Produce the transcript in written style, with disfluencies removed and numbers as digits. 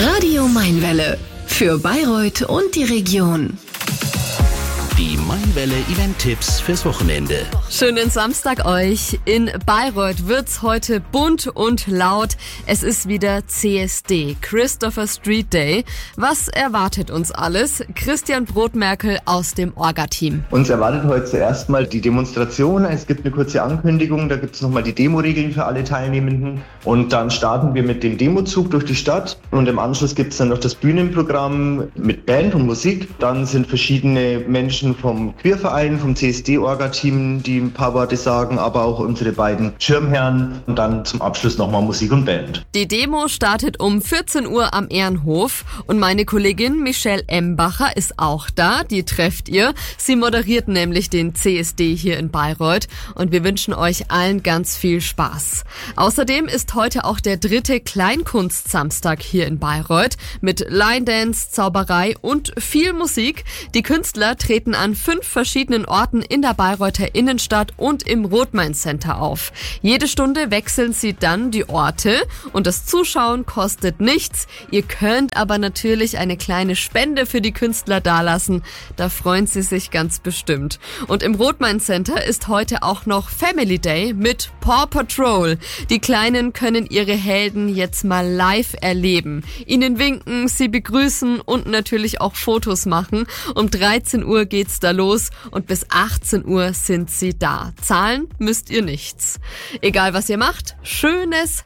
Radio Mainwelle für Bayreuth und die Region. Die Mainwelle Event-Tipps fürs Wochenende. Schönen Samstag euch. In Bayreuth wird's heute bunt und laut. Es ist wieder CSD, Christopher Street Day. Was erwartet uns alles? Christian Brotmerkel aus dem Orga-Team. Uns erwartet heute zuerst mal die Demonstration. Es gibt eine kurze Ankündigung, da gibt es nochmal die Demo-Regeln für alle Teilnehmenden. Und dann starten wir mit dem Demozug durch die Stadt. Und im Anschluss gibt es dann noch das Bühnenprogramm mit Band und Musik. Dann sind verschiedene Menschen vom Queerverein, vom CSD-Orga-Team, die ein paar Worte sagen, aber auch unsere beiden Schirmherren und dann zum Abschluss nochmal Musik und Band. Die Demo startet um 14 Uhr am Ehrenhof und meine Kollegin Michelle Embacher ist auch da, die trefft ihr. Sie moderiert nämlich den CSD hier in Bayreuth und wir wünschen euch allen ganz viel Spaß. Außerdem ist heute auch der 3. Kleinkunst-Samstag hier in Bayreuth mit Line Dance, Zauberei und viel Musik. Die Künstler treten an 5 verschiedenen Orten in der Bayreuther Innenstadt und im Rothmain Center auf. Jede Stunde wechseln sie dann die Orte und das Zuschauen kostet nichts. Ihr könnt aber natürlich eine kleine Spende für die Künstler dalassen. Da freuen sie sich ganz bestimmt. Und im Rothmain Center ist heute auch noch Family Day mit Paw Patrol. Die Kleinen können ihre Helden jetzt mal live erleben. Ihnen winken, sie begrüßen und natürlich auch Fotos machen. Um 13 Uhr geht's da los und bis 18 Uhr sind sie da. Zahlen müsst ihr nichts. Egal was ihr macht, schönes,